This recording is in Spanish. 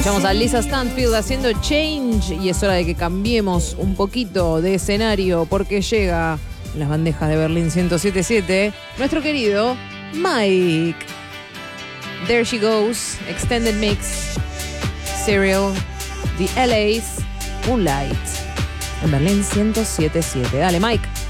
Escuchamos a Lisa Stanfield haciendo Change y es hora de que cambiemos un poquito de escenario porque llega en las bandejas de Berlín 107.7 nuestro querido Mike. There She Goes, Extended Mix, Serial, The LA's, Moonlight, en Berlín 107.7. Dale, Mike.